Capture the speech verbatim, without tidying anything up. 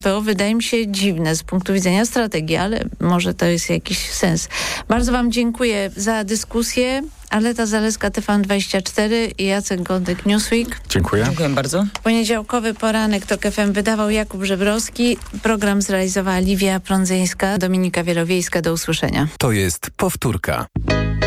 To wydaje mi się dziwne z punktu widzenia strategii, ale może to jest jakiś sens. Bardzo wam dziękuję za dyskusję. Aleta Zaleska, T V N dwadzieścia cztery i Jacek Godek, Newsweek. Dziękuję. Dziękuję bardzo. Poniedziałkowy poranek TOK F M wydawał Jakub Żebrowski. Program zrealizowała Liwia Prądzyńska, Dominika Wielowiejska. Do usłyszenia. To jest powtórka.